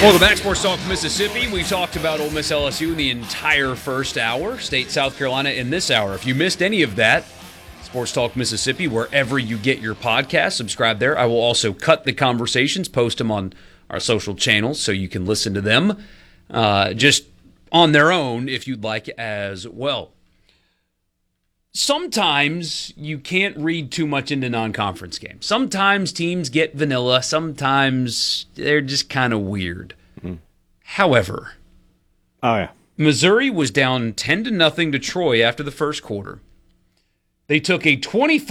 Welcome back, Sports Talk Mississippi. We talked about Ole Miss LSU in the entire first hour, State South Carolina in this hour. If you missed any of that, Sports Talk Mississippi, wherever you get your podcast, subscribe there. I will also cut the conversations, post them on our social channels so you can listen to them just on their own if you'd like as well. Sometimes you can't read too much into non-conference games. Sometimes teams get vanilla. Sometimes they're just kind of weird. Mm-hmm. However, Missouri was down 10-0 to Troy after the first quarter. They took a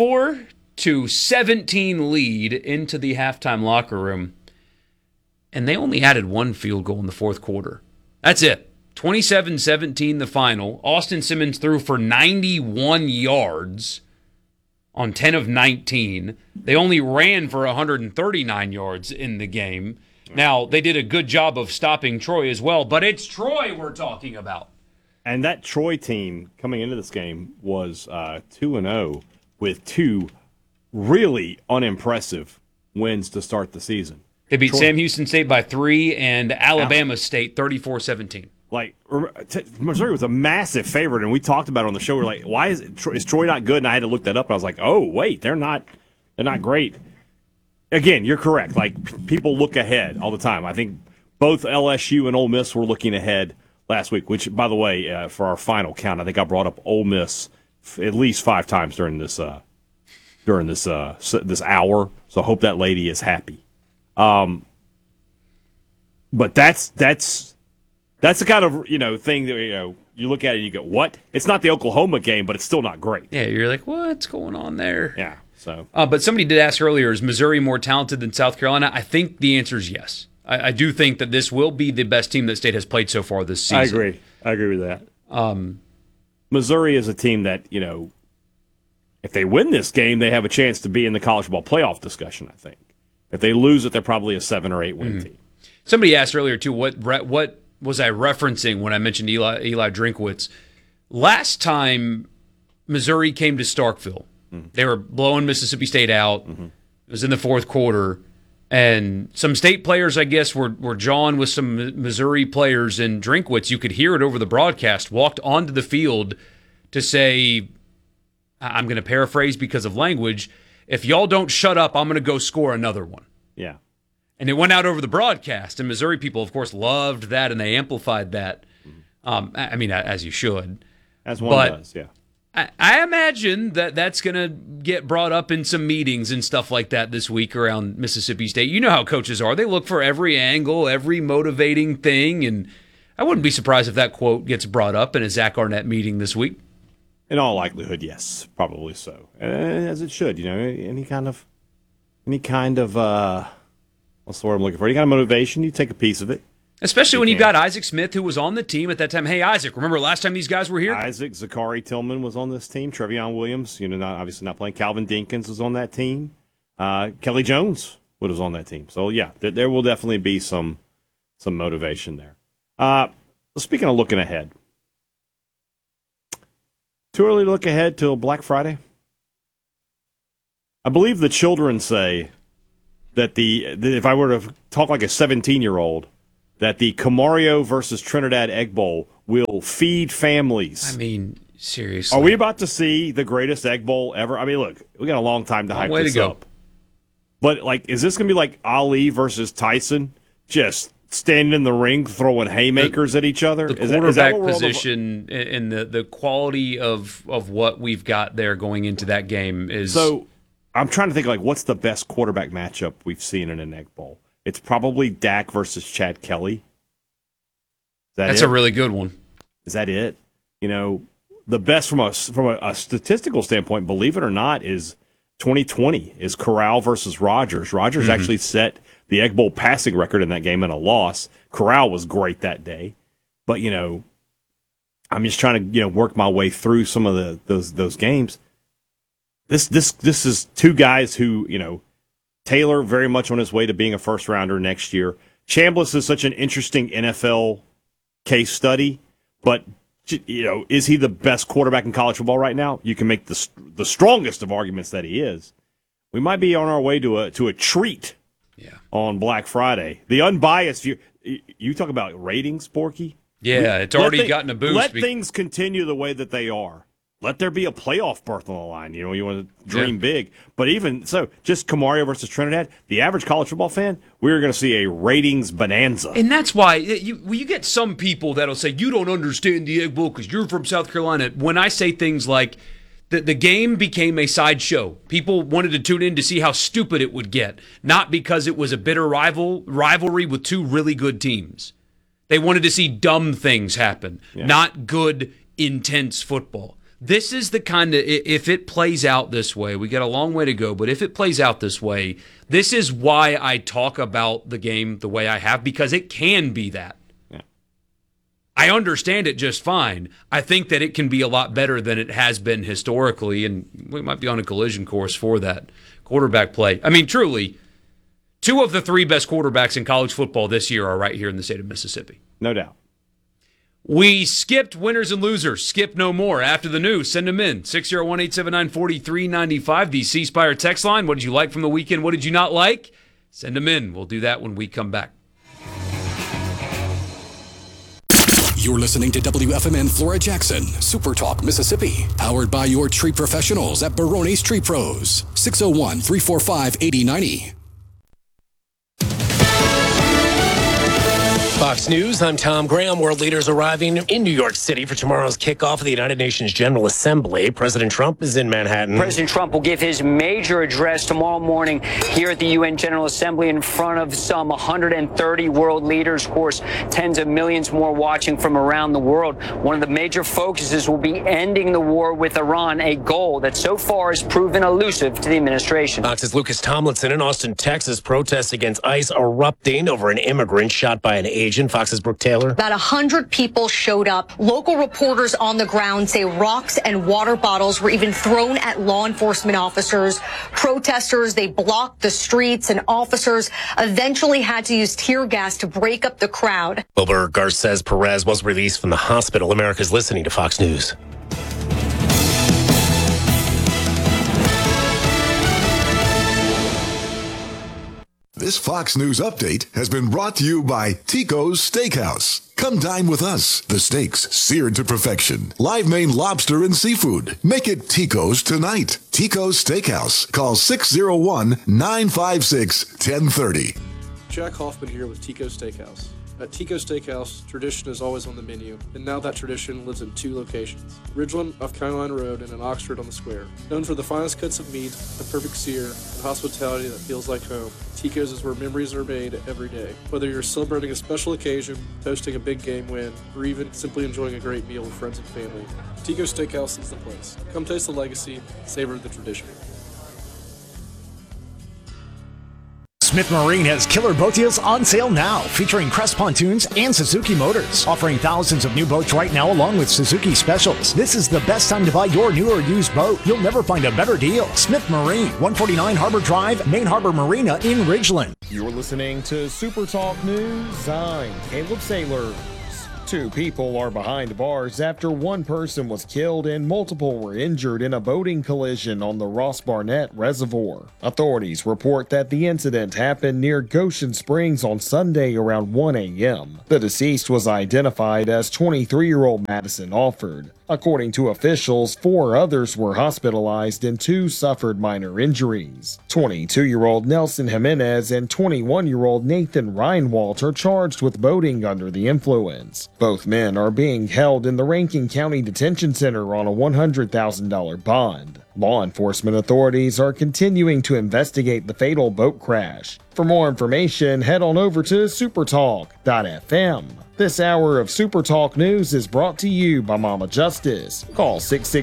24-17 lead into the halftime locker room, and they only added one field goal in the fourth quarter. That's it. 27-17 the final. Austin Simmons threw for 91 yards on 10 of 19. They only ran for 139 yards in the game. Now, they did a good job of stopping Troy as well, but it's Troy we're talking about. And that Troy team coming into this game was 2-0 with two really unimpressive wins to start the season. They beat Sam Houston State by 3 and Alabama State 34-17. Like, Missouri was a massive favorite, and we talked about it on the show. We're like, why is Troy not good? And I had to look that up, and I was like, oh, wait, they're not great. Again, you're correct. Like, people look ahead all the time. I think both LSU and Ole Miss were looking ahead last week, which, by the way, for our final count, I think I brought up Ole Miss at least 5 times during this hour. So I hope that lady is happy. But that's the kind of thing that you look at it and you go, what? It's not the Oklahoma game, but it's still not great. Yeah, you're like, what's going on there? Yeah. So, but somebody did ask earlier, is Missouri more talented than South Carolina? I think the answer is yes. I do think that this will be the best team that State has played so far this season. I agree with that. Missouri is a team that, if they win this game, they have a chance to be in the college football playoff discussion, I think. If they lose it, they're probably a 7 or 8 win team. Somebody asked earlier, too, what was I referencing when I mentioned Eli Drinkwitz? Last time Missouri came to Starkville, they were blowing Mississippi State out. Mm-hmm. It was in the fourth quarter. And some State players, I guess, were jawing with some Missouri players, and Drinkwitz, you could hear it over the broadcast, walked onto the field to say, I'm going to paraphrase because of language, if y'all don't shut up, I'm going to go score another one. Yeah. And it went out over the broadcast, and Missouri people, of course, loved that, and they amplified that. I mean, as you should. As one does, yeah. I imagine that's going to get brought up in some meetings and stuff like that this week around Mississippi State. You know how coaches are. They look for every angle, every motivating thing, and I wouldn't be surprised if that quote gets brought up in a Zach Arnett meeting this week. In all likelihood, yes, probably so. As it should, any kind of what's the word I'm looking for? Any kind of motivation, you take a piece of it. Especially when you got Isaac Smith, who was on the team at that time. Hey, Isaac, remember last time these guys were here? Isaac, Zachary Tillman was on this team. Trevion Williams, obviously not playing. Calvin Dinkins was on that team. Kelly Jones was on that team. So, yeah, there will definitely be some motivation there. Speaking of looking ahead, too early to look ahead till Black Friday? I believe the children say that if I were to talk like a 17-year-old, that the Camario versus Trinidad Egg Bowl will feed families. I mean, seriously. Are we about to see the greatest Egg Bowl ever? I mean, look, we got a long time to hype this up. But, is this going to be like Ali versus Tyson? Just standing in the ring throwing haymakers at each other? The quarterback position and the quality of what we've got there going into that game is... So, I'm trying to think, what's the best quarterback matchup we've seen in an Egg Bowl? It's probably Dak versus Chad Kelly. That's a really good one. Is that it? The best from a statistical standpoint, believe it or not, is 2020 is Corral versus Rogers. Rogers actually set the Egg Bowl passing record in that game in a loss. Corral was great that day, but I'm just trying to work my way through some of those games. This is two guys who Taylor very much on his way to being a first rounder next year. Chambliss is such an interesting NFL case study, but is he the best quarterback in college football right now? You can make the strongest of arguments that he is. We might be on our way to a treat on Black Friday. The unbiased view. You talk about ratings, Porky? Yeah, it's already gotten a boost. Let things continue the way that they are. Let there be a playoff berth on the line. You want to dream big. But even so, just Camario versus Trinidad, the average college football fan, we're going to see a ratings bonanza. And that's why you get some people that'll say, you don't understand the Egg Bowl because you're from South Carolina. When I say things like, the game became a sideshow. People wanted to tune in to see how stupid it would get, not because it was a bitter rivalry with two really good teams. They wanted to see dumb things happen, not good, intense football. This is the kind of, if it plays out this way, we got a long way to go, but if it plays out this way, this is why I talk about the game the way I have, because it can be that. Yeah. I understand it just fine. I think that it can be a lot better than it has been historically, and we might be on a collision course for that quarterback play. I mean, truly, 2 of the 3 best quarterbacks in college football this year are right here in the state of Mississippi. No doubt. We skipped winners and losers. Skip no more. After the news, send them in. 601-879-4395, the C Spire text line. What did you like from the weekend? What did you not like? Send them in. We'll do that when we come back. You're listening to WFMN Flora Jackson, Super Talk, Mississippi. Powered by your tree professionals at Barone's Tree Pros. 601-345-8090. Fox News, I'm Tom Graham. World leaders arriving in New York City for tomorrow's kickoff of the United Nations General Assembly. President Trump is in Manhattan. President Trump will give his major address tomorrow morning here at the UN General Assembly in front of some 130 world leaders. Of course, tens of millions more watching from around the world. One of the major focuses will be ending the war with Iran, a goal that so far has proven elusive to the administration. Fox's Lucas Tomlinson in Austin, Texas. Protests against ICE erupting over an immigrant shot by an agent. Fox's Brooke Taylor. About 100 people showed up. Local reporters on the ground say rocks and water bottles were even thrown at law enforcement officers. Protesters, they blocked the streets, and officers eventually had to use tear gas to break up the crowd. Wilbur Garces Perez was released from the hospital. America's listening to Fox News. This Fox News update has been brought to you by Tico's Steakhouse. Come dine with us. The steaks seared to perfection. Live Maine lobster and seafood. Make it Tico's tonight. Tico's Steakhouse. Call 601-956-1030. Jack Hoffman here with Tico's Steakhouse. At Tico's Steakhouse, tradition is always on the menu, and now that tradition lives in 2 locations. Ridgeland off County Line Road and in Oxford on the Square. Known for the finest cuts of meat, the perfect sear, and hospitality that feels like home, Tico's is where memories are made every day. Whether you're celebrating a special occasion, hosting a big game win, or even simply enjoying a great meal with friends and family, Tico's Steakhouse is the place. Come taste the legacy, savor the tradition. Smith Marine has killer boat deals on sale now, featuring Crest Pontoons and Suzuki Motors, offering thousands of new boats right now along with Suzuki specials. This is the best time to buy your new or used boat. You'll never find a better deal. Smith Marine, 149 Harbor Drive, Main Harbor Marina in Ridgeland. You're listening to Super Talk News. I'm Caleb Saylor. 2 people are behind bars after 1 person was killed and multiple were injured in a boating collision on the Ross Barnett Reservoir. Authorities report that the incident happened near Goshen Springs on Sunday around 1 a.m. The deceased was identified as 23-year-old Madison Alford. According to officials, 4 others were hospitalized and 2 suffered minor injuries. 22-year-old Nelson Jimenez and 21-year-old Nathan Reinwald are charged with boating under the influence. Both men are being held in the Rankin County Detention Center on a $100,000 bond. Law enforcement authorities are continuing to investigate the fatal boat crash. For more information, head on over to supertalk.fm. This hour of Super Talk News is brought to you by Mama Justice. Call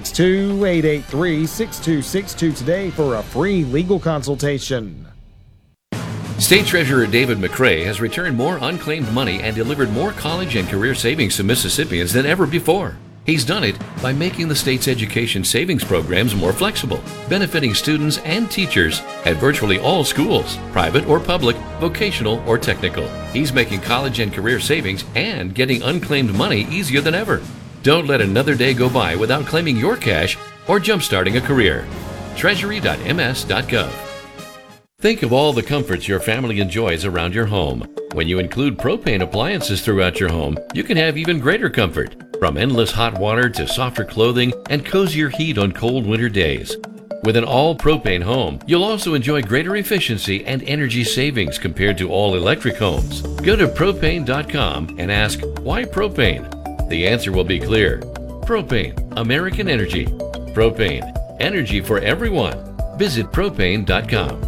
662-883-6262 today for a free legal consultation. State Treasurer David McRae has returned more unclaimed money and delivered more college and career savings to Mississippians than ever before. He's done it by making the state's education savings programs more flexible, benefiting students and teachers at virtually all schools, private or public, vocational or technical. He's making college and career savings and getting unclaimed money easier than ever. Don't let another day go by without claiming your cash or jumpstarting a career. Treasury.ms.gov. Think of all the comforts your family enjoys around your home. When you include propane appliances throughout your home, you can have even greater comfort, from endless hot water to softer clothing and cozier heat on cold winter days. With an all-propane home, you'll also enjoy greater efficiency and energy savings compared to all-electric homes. Go to propane.com and ask, why propane? The answer will be clear. Propane, American energy. Propane, energy for everyone. Visit propane.com.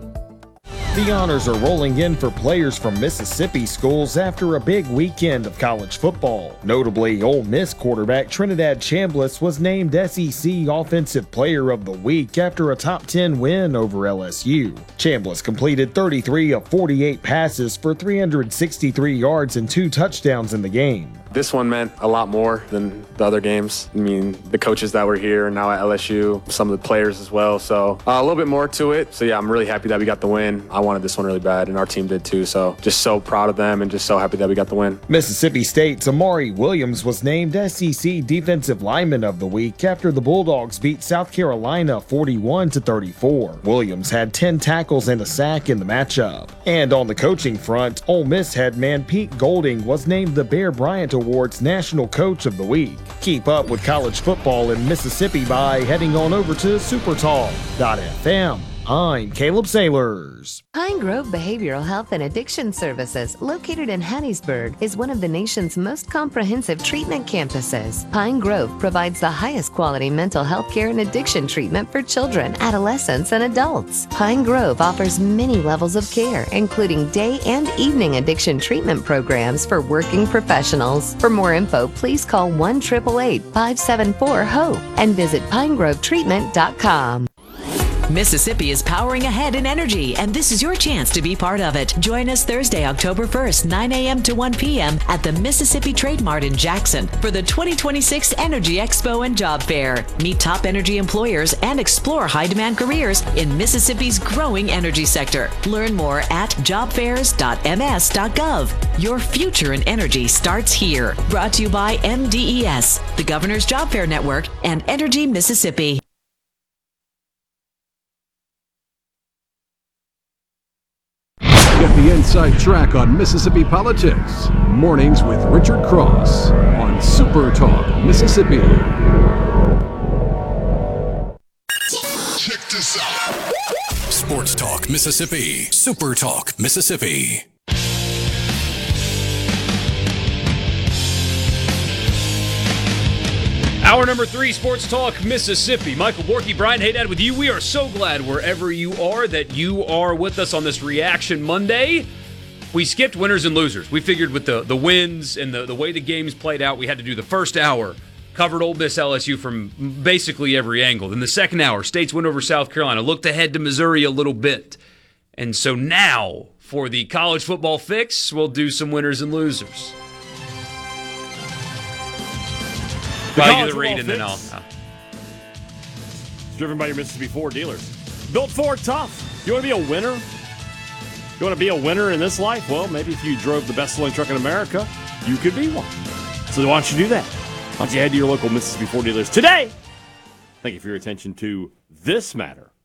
The honors are rolling in for players from Mississippi schools after a big weekend of college football. Notably, Ole Miss quarterback Trinidad Chambliss was named SEC Offensive Player of the Week after a top 10 win over LSU. Chambliss completed 33 of 48 passes for 363 yards and 2 touchdowns in the game. This one meant a lot more than the other games. I mean, the coaches that were here now at LSU, some of the players as well. So a little bit more to it. So yeah, I'm really happy that we got the win. I wanted this one really bad, and our team did too. So just so proud of them and just so happy that we got the win. Mississippi State's Amari Williams was named SEC Defensive Lineman of the Week after the Bulldogs beat South Carolina 41-34. Williams had 10 tackles and a sack in the matchup. And on the coaching front, Ole Miss head man Pete Golding was named the Bear Bryant Award's National Coach of the Week. Keep up with college football in Mississippi by heading on over to supertalk.fm. I'm Caleb Sailors. Pine Grove Behavioral Health and Addiction Services, located in Hattiesburg, is one of the nation's most comprehensive treatment campuses. Pine Grove provides the highest quality mental health care and addiction treatment for children, adolescents, and adults. Pine Grove offers many levels of care, including day and evening addiction treatment programs for working professionals. For more info, please call 1-888-574-HOPE and visit pinegrovetreatment.com. Mississippi is powering ahead in energy, and this is your chance to be part of it. Join us Thursday, October 1st, 9 a.m. to 1 p.m. at the Mississippi Trade Mart in Jackson for the 2026 Energy Expo and Job Fair. Meet top energy employers and explore high-demand careers in Mississippi's growing energy sector. Learn more at jobfairs.ms.gov. Your future in energy starts here. Brought to you by MDES, the Governor's Job Fair Network, and Energy Mississippi. Get the inside track on Mississippi politics. Mornings with Richard Cross on Super Talk Mississippi. Check this out. Sports Talk Mississippi. Super Talk Mississippi. Hour number 3, Sports Talk Mississippi. Michael Borky, Brian Haydad with you. We are so glad wherever you are that you are with us on this Reaction Monday. We skipped winners and losers. We figured with the wins and the way the games played out, we had to do the first hour. Covered Ole Miss LSU from basically every angle. Then the second hour, State's win over South Carolina. Looked ahead to Missouri a little bit. And so now, for the college football fix, we'll do some winners and losers. I'll do the read and then I'll. It's driven by your Mississippi Ford dealers. Built Ford tough. You want to be a winner? You want to be a winner in this life? Well, maybe if you drove the best-selling truck in America, you could be one. So why don't you do that? Why don't you head to your local Mississippi Ford dealers today? Thank you for your attention to this matter.